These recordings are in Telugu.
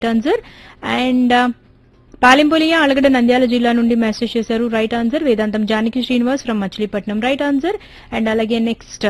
ఆన్సర్. అండ్ పాలెంపొలియ ఆలగడ్డ నంద్యాల జిల్లా నుండి మెసేజ్ చేశారు, right answer. Vedantam Janaki Srinivas from Machilipatnam, right answer. And అలాగే నెక్స్ట్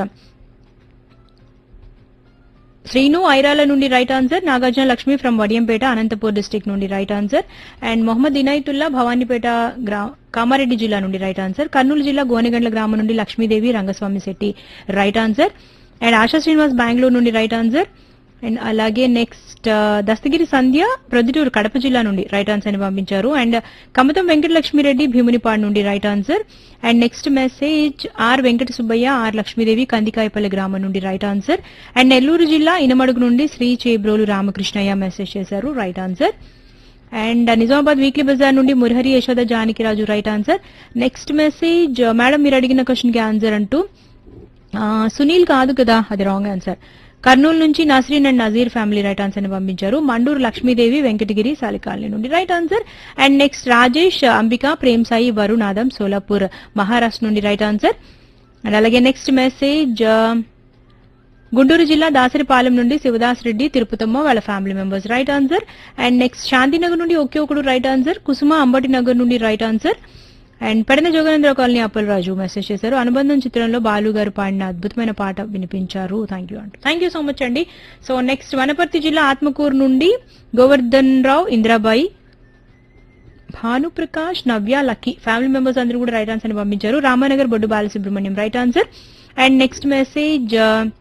శ్రీను ఐరాల నుండి right answer. Nagarjuna Lakshmi from Vadiyampeta Anantapur district నుండి right answer. And Mohammed Inayatullah Bhavanipeta Kamareddy జిల్లా నుండి రైట్ ఆన్సర్. కర్నూలు జిల్లా గోనెగండ్ల గ్రామం నుండి Lakshmidevi Rangaswamy Shetty right answer. And ASHA Srinivas Bengaluru నుండి రైట్ ఆన్సర్. అండ్ అలాగే నెక్స్ట్ దస్తగిరి సంధ్య ప్రొద్దుటూరు కడప జిల్లా నుండి రైట్ ఆన్సర్ అని పంపించారు. అండ్ కమతం వెంకటలక్ష్మిరెడ్డి భీమునిపాడు నుండి right answer. And next message or Venkata Subbaiah are Lakshmidevi Kandikayapalli గ్రామం నుండి రైట్ ఆన్సర్. అండ్ నెల్లూరు జిల్లా ఇనమడుగు నుండి శ్రీ చేబ్రోలు రామకృష్ణయ్య మెసేజ్ చేశారు, right answer. And Nizamabad weekly Bazar నుండి Murahari Yashoda Janakiraju right answer. Next message madam మీరు అడిగిన క్వశ్చన్ కి ఆన్సర్ అంటూ సునీల్ కాదు కదా, అది రాంగ్ ఆన్సర్. కర్నూలు నుంచి Nasreen and Nazir family right answer ని పంపించారు. మండూరు లక్ష్మీదేవి వెంకటగిరి సాలికాలనీ నుండి right answer. And next Rajesh Ambika Prem Sai వరుణాదం Solapur Maharashtra నుండి రైట్ ఆన్సర్. అండ్ అలాగే నెక్స్ట్ మెసేజ్ గుంటూరు జిల్లా దాసరిపాలెం నుండి శివదాస్ రెడ్డి తిరుపతమ్మ వాళ్ళ family members right answer. And next Shantinagar నుండి ఒకే ఒకడు రైట్ ఆన్సర్. కుసుమ అంబటి నగర్ నుండి right answer. And Pedana Joganendra colony Appalaraju message చేశారు, అనుబంధం చిత్రంలో బాలు గారు పాడిన అద్భుతమైన పాట వినిపించారు, థ్యాంక్ యూ అంటూ. థ్యాంక్ యూ సో మచ్ అండి. సో నెక్స్ట్ వనపర్తి జిల్లా ఆత్మకూరు నుండి గోవర్ధన్ రావు ఇంద్రాబాయి భానుప్రకాష్ నవ్య లక్కీ ఫ్యామిలీ మెంబర్స్ అందరూ కూడా రైట్ ఆన్సర్ ని పంపించారు. రామానగర్ బొడ్డు Balasubrahmanyam right answer. And next message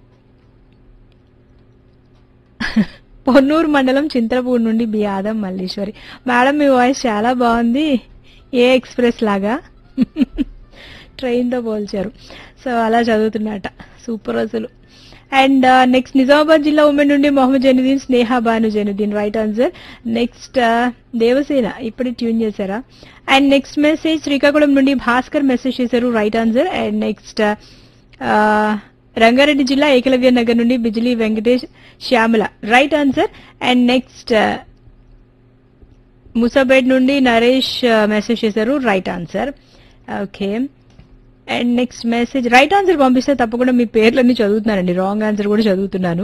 Ponnuru మండలం చింతలపూడి నుండి బి ఆదం మల్లీశ్వరి మేడం మీ వాయిస్ చాలా బాగుంది, ఏ ఎక్స్ప్రెస్ లాగా ట్రైన్ తో పోల్చారు. సో అలా చదువుతున్నట, సూపర్ అసలు. అండ్ నెక్స్ట్ నిజామాబాద్ జిల్లా ఉమెన్ నుండి మొహమ్మద్ జైనుద్దీన్ స్నేహ Banu Zainuddin right answer. Next Devasena ఇప్పుడు ట్యూన్ చేశారా. అండ్ నెక్స్ట్ మెసేజ్ శ్రీకాకుళం నుండి భాస్కర్ మెసేజ్ చేశారు, right answer. And next Rangareddy జిల్లా ఏకలవ్య నగర్ నుండి Bijli Venkatesh Shyamala right answer. And next ముసాబేడ్ నుండి నరేష్ మెసేజ్ చేశారు, right answer. Okay. And next message right answer పంపిస్తే తప్పకుండా మీ పేర్లన్నీ చదువుతున్నానండి, రాంగ్ ఆన్సర్ కూడా చదువుతున్నాను.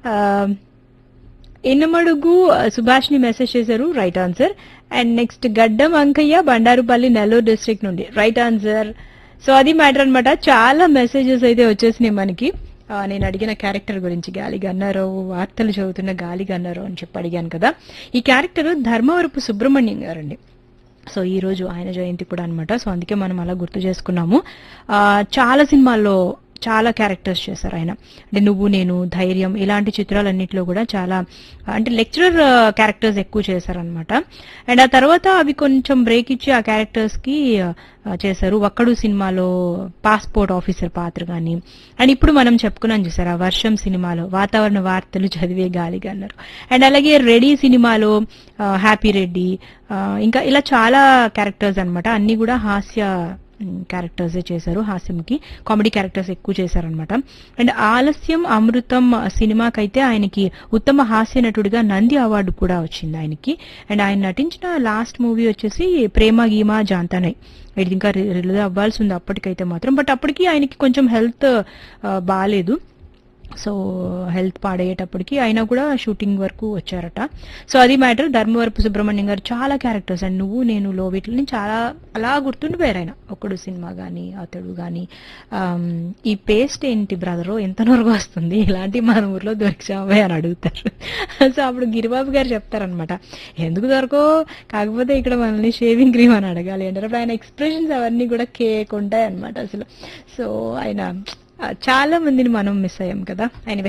ఇన్నమడుగు సుభాష్ని మెసేజ్ చేశారు, రైట్ ఆన్సర్. అండ్ నెక్స్ట్ గడ్డం అంకయ్య బండారుపల్లి నెల్లూరు డిస్ట్రిక్ట్ నుండి రైట్ ఆన్సర్. సో అది మ్యాటర్ అనమాట, చాలా మెసేజెస్ అయితే వచ్చేసినాయి మనకి. నేను అడిగిన క్యారెక్టర్ గురించి గాలి గన్నారావు, వార్తలు చదువుతున్న గాలి గన్నారావు అని చెప్పి అడిగాను కదా. ఈ క్యారెక్టర్ ధర్మవరపు సుబ్రహ్మణ్యం గారండి. సో ఈ రోజు ఆయన జయంతి కూడా అనమాట. సో అందుకే మనం అలా గుర్తు చేసుకున్నాము. చాలా సినిమాల్లో చాలా క్యారెక్టర్స్ చేశారు ఆయన. అంటే నువ్వు నేను, ధైర్యం ఇలాంటి చిత్రాలన్నింటిలో కూడా చాలా అంటే లెక్చరర్ క్యారెక్టర్స్ ఎక్కువ చేశారనమాట. అండ్ ఆ తర్వాత అవి కొంచెం బ్రేక్ ఇచ్చి ఆ క్యారెక్టర్స్ కి చేశారు. ఒక్కడు సినిమాలో పాస్పోర్ట్ ఆఫీసర్ పాత్ర గాని, అండ్ ఇప్పుడు మనం చెప్పుకున్నాం చూసారా వర్షం సినిమాలో వాతావరణ వార్తలు చదివే గాలిగా అన్నారు. అండ్ అలాగే రెడీ సినిమాలో హ్యాపీ రెడ్డి, ఇంకా ఇలా చాలా క్యారెక్టర్స్ అనమాట. అన్ని కూడా హాస్య క్యారెక్టర్స్ చేశారు, హాస్యంకి కామెడీ క్యారెక్టర్స్ ఎక్కువ చేశారనమాట. అండ్ ఆలస్యం అమృతం సినిమాకైతే ఆయనకి ఉత్తమ హాస్య నటుడిగా నంది అవార్డు కూడా వచ్చింది ఆయనకి. అండ్ ఆయన నటించిన లాస్ట్ మూవీ వచ్చేసి ప్రేమ గీమా జాంతానై, ఇది ఇంకా రిలీజ్ అవ్వాల్సి ఉంది అప్పటికైతే మాత్రం. బట్ అప్పటికి ఆయనకి కొంచెం హెల్త్ బాగాలేదు. సో హెల్త్ పాడయ్యేటప్పటికి అయినా కూడా షూటింగ్ వరకు వచ్చారట. సో అది మ్యాటర్. ధర్మవరపు సుబ్రహ్మణ్యం గారు చాలా క్యారెక్టర్స్ అండ్ నువ్వు నేను లో వీటిని చాలా అలా గుర్తుండిపోయారు ఆయన. ఒకడు సినిమా గానీ, అతడు గానీ, ఈ పేస్ట్ ఏంటి బ్రదరు ఎంత నొరగ వస్తుంది, ఇలాంటి మన ఊర్లో దొరికిసామే అని అడుగుతారు. సో అప్పుడు గిరిబాబు గారు చెప్తారనమాట, ఎందుకు దొరకో కాకపోతే ఇక్కడ మనల్ని షేవింగ్ క్రీమ్ అని అడగాలి అంటారు. అప్పుడు ఆయన ఎక్స్ప్రెషన్స్ అవన్నీ కూడా కేక్ ఉంటాయి అనమాట అసలు. సో ఆయన చాలా మందిని మనం మిస్ అయ్యాం కదా. ఎనీవే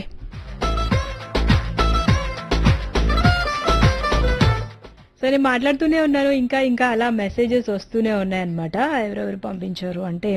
సో నేను మాట్లాడుతూనే ఉన్నాను, ఇంకా ఇంకా అలా మెసేజెస్ వస్తూనే ఉన్నాయన్నమాట. ఎవరెవరు పంపించారు అంటే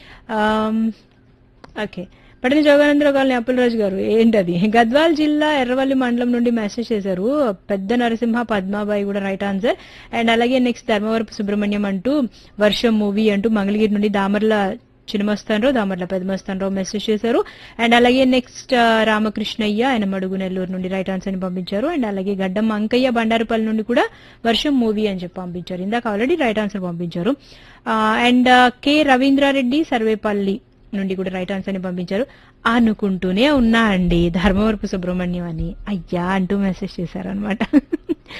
ఓకే పడిన జోగానందరావు కాలనీ అప్పలరాజు గారు ఏంటది గద్వాల్ జిల్లా ఎర్రవల్లి మండలం నుండి మెసేజ్ చేశారు. పెద్ద నరసింహ పద్మాబాయి కూడా రైట్ ఆన్సర్. అండ్ అలాగే నెక్స్ట్ ధర్మవరపు సుబ్రహ్మణ్యం అంటూ వర్షం మూవీ అంటూ మంగళగిరి నుండి దామర్ల చిన్నమస్తానరావు, దామర్ల పెద్దమస్తానరావు మెసేజ్ చేశారు. అండ్ అలాగే నెక్స్ట్ రామకృష్ణయ్య ఆయన మడుగు నెల్లూరు నుండి రైట్ ఆన్సర్ ని పంపించారు. అండ్ అలాగే గడ్డం అంకయ్య బండారుపల్లి నుండి కూడా వర్షం మూవీ అని చెప్పి పంపించారు. ఇందాక ఆల్రెడీ రైట్ ఆన్సర్ పంపించారు. అండ్ కె రవీంద్రారెడ్డి సర్వేపల్లి నుండి కూడా రైట్ ఆన్సర్ ని పంపించారు. అనుకుంటూనే ఉన్నా అండి ధర్మవరపు సుబ్రహ్మణ్యం అని అయ్యా అంటూ మెసేజ్ చేశారు అనమాట.